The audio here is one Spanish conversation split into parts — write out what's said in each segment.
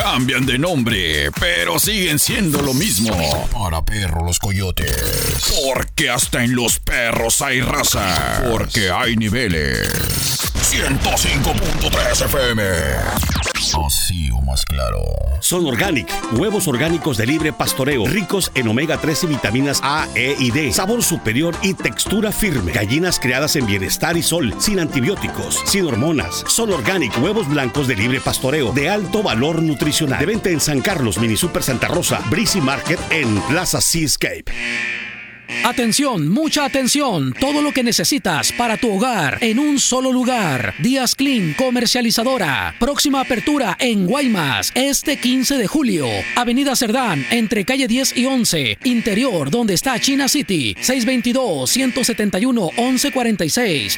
Cambian de nombre, pero siguen siendo lo mismo. Para perro los coyotes. Porque hasta en los perros hay raza. Porque hay niveles. 105.3 FM. Así o más claro. Son Organic, huevos orgánicos de libre pastoreo, ricos en omega 3 y vitaminas A, E y D, sabor superior y textura firme. Gallinas criadas en bienestar y sol, sin antibióticos, sin hormonas. Son Organic, huevos blancos de libre pastoreo, de alto valor nutricional. De venta en San Carlos, Mini Super Santa Rosa, Breezy Market en Plaza Seascape. Atención, mucha atención, todo lo que necesitas para tu hogar en un solo lugar. Díaz Clean, comercializadora. Próxima apertura en Guaymas, este 15 de julio. Avenida Cerdán, entre calle 10 y 11. Interior, donde está China City. 622-171-1146.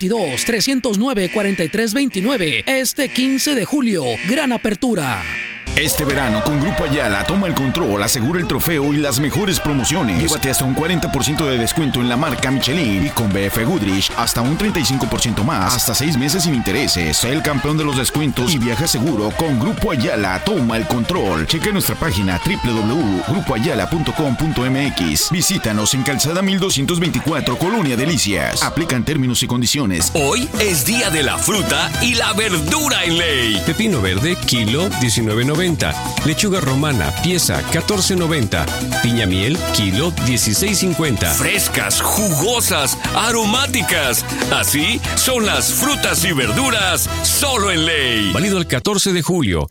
622-309-4329. Este 15 de julio, gran apertura. Este verano con Grupo Ayala toma el control, asegura el trofeo y las mejores promociones. Llévate hasta un 40% de descuento en la marca Michelin y con BF Goodrich hasta un 35% más, hasta 6 meses sin intereses. Sé el campeón de los descuentos y viaja seguro con Grupo Ayala. Toma el control. Checa nuestra página www.grupoayala.com.mx. Visítanos en Calzada 1224, Colonia Delicias. Aplican términos y condiciones. Hoy es día de la fruta y la verdura en Ley. Pepino verde, kilo, $19.90. Lechuga romana, pieza, $14.90. Piña miel, kilo, $16.50. Frescas, jugosas, aromáticas. Así son las frutas y verduras solo en Ley. Válido el 14 de julio.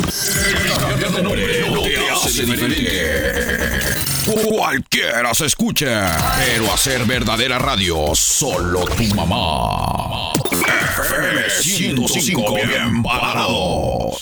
Cualquiera se escucha, pero hacer verdadera radio, solo tu mamá. FM 105, bien parado.